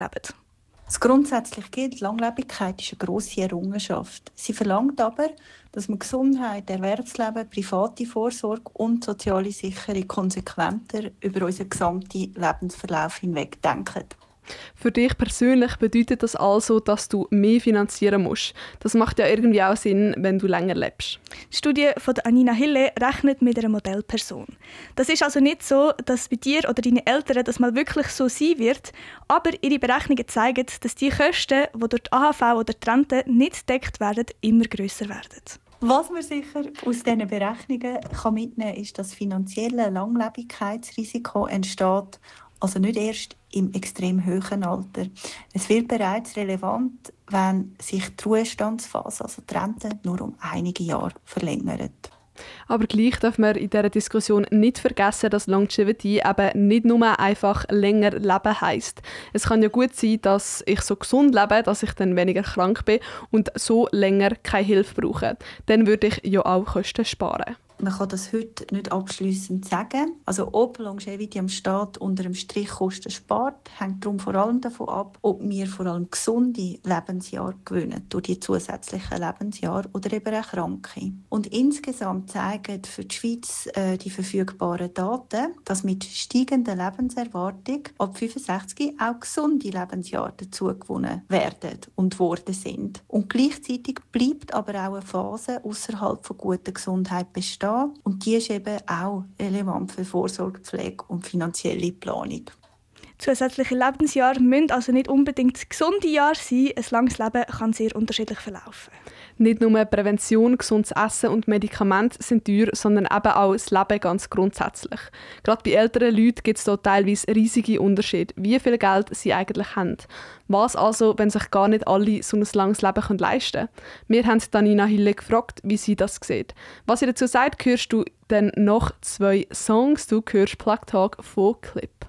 Grundsätzlich gilt, Langlebigkeit ist eine grosse Errungenschaft. Sie verlangt aber, dass man Gesundheit, Erwerbsleben, private Vorsorge und soziale Sicherung konsequenter über unseren gesamten Lebensverlauf hinweg denken. Für dich persönlich bedeutet das also, dass du mehr finanzieren musst. Das macht ja irgendwie auch Sinn, wenn du länger lebst. Die Studie von Anina Hille rechnet mit einer Modellperson. Das ist also nicht so, dass bei dir oder deinen Eltern das mal wirklich so sein wird, aber ihre Berechnungen zeigen, dass die Kosten, die durch die AHV oder die Rente nicht gedeckt werden, immer grösser werden. Was man sicher aus diesen Berechnungen mitnehmen kann, ist, dass finanzielle Langlebigkeitsrisiko entsteht, also nicht erst im extrem hohen Alter. Es wird bereits relevant, wenn sich die Ruhestandsphase, also die Rente, nur um einige Jahre verlängert. Aber gleich darf man in dieser Diskussion nicht vergessen, dass Longevity eben nicht nur einfach länger leben heisst. Es kann ja gut sein, dass ich so gesund lebe, dass ich dann weniger krank bin und so länger keine Hilfe brauche. Dann würde ich ja auch Kosten sparen. Man kann das heute nicht abschliessend sagen. Also ob Longevity am Staat unter dem Strich Kosten spart, hängt darum vor allem davon ab, ob wir vor allem gesunde Lebensjahre gewinnen durch die zusätzlichen Lebensjahre oder eben auch Kranke. Und insgesamt zeigen für die Schweiz die verfügbaren Daten, dass mit steigender Lebenserwartung ab 65 auch gesunde Lebensjahre dazu gewonnen werden und worden sind. Und gleichzeitig bleibt aber auch eine Phase außerhalb von guter Gesundheit bestehen. Und die ist eben auch relevant für Vorsorge, Pflege und finanzielle Planung. Zusätzliche Lebensjahre müssen also nicht unbedingt gesunde Jahre sein. Ein langes Leben kann sehr unterschiedlich verlaufen. Nicht nur Prävention, gesundes Essen und Medikamente sind teuer, sondern eben auch das Leben ganz grundsätzlich. Gerade bei älteren Leuten gibt es da teilweise riesige Unterschiede, wie viel Geld sie eigentlich haben. Was also, wenn sich gar nicht alle so ein langes Leben leisten können? Wir haben Anina Hille gefragt, wie sie das sieht. Was sie dazu sagt, hörst du dann noch 2 Songs. Du hörst Plug Talk von Clip.